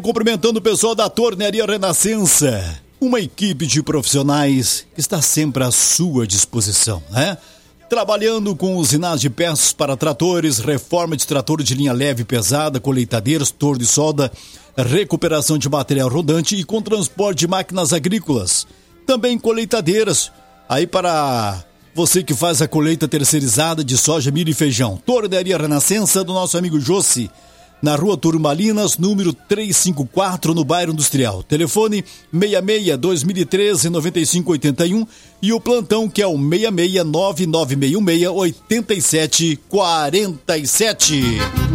Cumprimentando o pessoal da Tornearia Renascença, uma equipe de profissionais que está sempre à sua disposição, né? Trabalhando com usinas de peças para tratores, reforma de trator de linha leve e pesada, colheitadeiras, torno e solda, recuperação de material rodante e com transporte de máquinas agrícolas. Também colheitadeiras, aí para você que faz a colheita terceirizada de soja, milho e feijão. Tornearia Renascença do nosso amigo Jossi, na rua Turmalinas, número 354, no bairro Industrial. Telefone 66-2013-9581 e o plantão que é o 66-9966-8747.